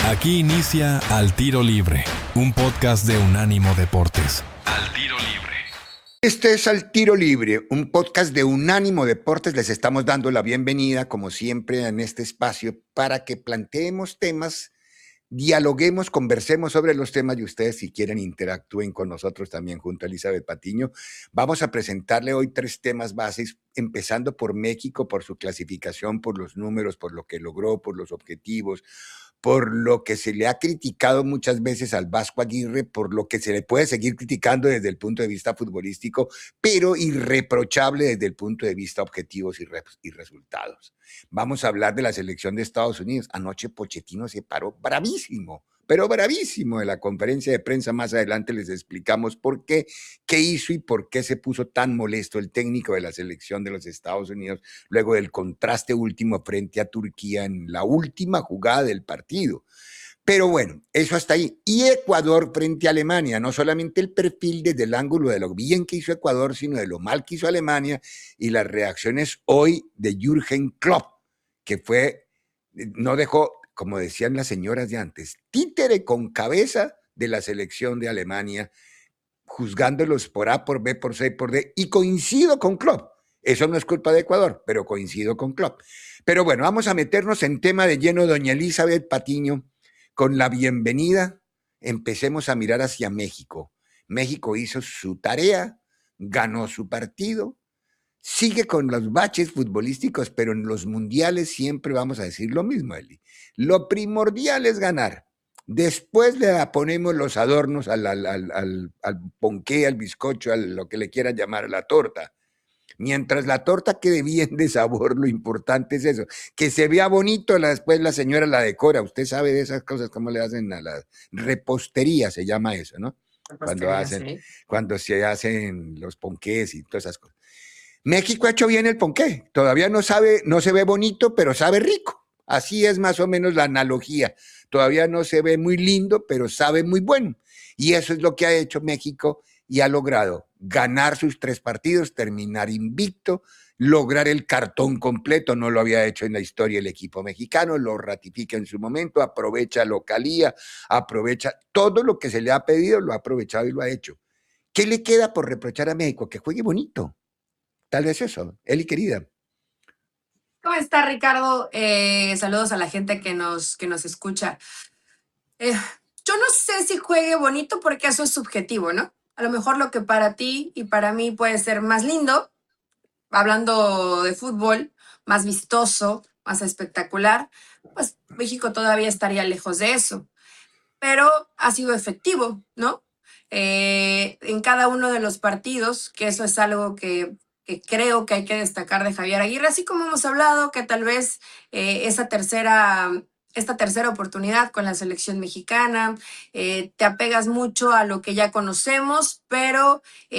Aquí inicia Al Tiro Libre, un podcast de Unánimo Deportes. Al Tiro Libre. Este es Al Tiro Libre, un podcast de Unánimo Deportes. Les estamos dando la bienvenida, como siempre, en este espacio para que planteemos temas, dialoguemos, conversemos sobre los temas y ustedes, si quieren, interactúen con nosotros también junto a Elizabeth Patiño. Vamos a presentarle hoy 3 temas bases, empezando por México, por su clasificación, por los números, por lo que logró, por los objetivos, por lo que se le ha criticado muchas veces al Vasco Aguirre, por lo que se le puede seguir criticando desde el punto de vista futbolístico, pero irreprochable desde el punto de vista objetivos y resultados. Vamos a hablar de la selección de Estados Unidos. Anoche Pochettino se paró bravísimo, pero bravísimo en la conferencia de prensa. Más adelante les explicamos por qué, qué hizo y por qué se puso tan molesto el técnico de la selección de los Estados Unidos luego del contraste último frente a Turquía en la última jugada del partido. Pero bueno, eso hasta ahí. Y Ecuador frente a Alemania, no solamente el perfil desde el ángulo de lo bien que hizo Ecuador, sino de lo mal que hizo Alemania y las reacciones hoy de Jürgen Klopp, que no dejó, como decían las señoras de antes, títere con cabeza de la selección de Alemania, juzgándolos por A, por B, por C, por D, y coincido con Klopp. Eso no es culpa de Ecuador, pero coincido con Klopp. Pero bueno, vamos a meternos en tema de lleno, doña Elizabeth Patiño. Con la bienvenida, empecemos a mirar hacia México. México hizo su tarea, ganó su partido, sigue con los baches futbolísticos, pero en los mundiales siempre vamos a decir lo mismo, Eli. Lo primordial es ganar. Después le ponemos los adornos al ponqué, al bizcocho, a lo que le quieran llamar, a la torta. Mientras la torta quede bien de sabor, lo importante es eso, que se vea bonito, después la señora la decora. Usted sabe de esas cosas, cómo le hacen a la repostería, se llama eso, ¿no? Cuando se hacen los ponqués y todas esas cosas. México ha hecho bien el ponqué, todavía no se ve bonito, pero sabe rico. Así es más o menos la analogía. Todavía no se ve muy lindo, pero sabe muy bueno. Y eso es lo que ha hecho México y ha logrado ganar sus 3 partidos, terminar invicto, lograr el cartón completo. No lo había hecho en la historia el equipo mexicano, lo ratifica en su momento, aprovecha localía, aprovecha todo lo que se le ha pedido, lo ha aprovechado y lo ha hecho. ¿Qué le queda por reprochar a México? Que juegue bonito. Tal vez eso. Eli, querida. ¿Cómo está, Ricardo? Saludos a la gente que nos escucha. Yo no sé si juegue bonito porque eso es subjetivo, ¿no? A lo mejor lo que para ti y para mí puede ser más lindo, hablando de fútbol, más vistoso, más espectacular, pues México todavía estaría lejos de eso. Pero ha sido efectivo, ¿no? En cada uno de los partidos, que eso es algo que creo que hay que destacar de Javier Aguirre, así como hemos hablado que tal vez esta tercera oportunidad con la selección mexicana, te apegas mucho a lo que ya conocemos, pero